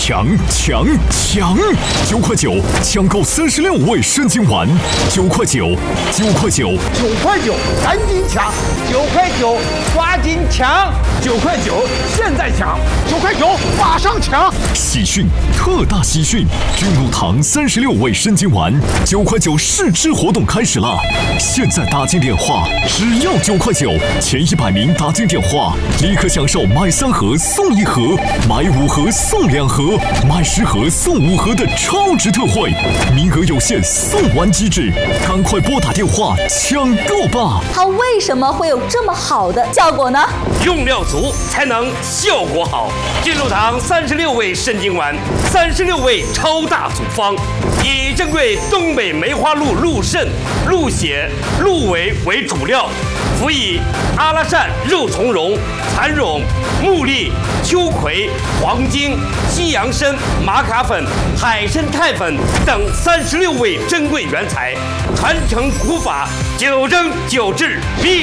抢！9块9抢购36味生津丸，9块9，9块9 ，9块9，赶紧抢！9块9，抓紧抢！9块9，现在抢！9块9，马上抢！ 喜讯，特大喜讯！君乳堂36味生津丸9块9试吃活动开始了！现在打进电话，只要9块9，前100名打进电话，立刻享受买3盒送1盒，买5盒送2盒，买10盒送5盒的超值特惠，名额有限，送完即止，赶快拨打电话抢购吧！ 它为什么会有这么好的效果呢？ 用料足才能效果好。君乳堂36味生津丸，36味超大组方，以珍贵东北梅花鹿鹿肾、鹿血、鹿尾为主料，辅以阿拉善、肉苁蓉、蚕苇、木栗、秋葵、黄精、西洋参、玛卡粉、海参肽粉等36味珍贵原材，传承古法，9蒸9制。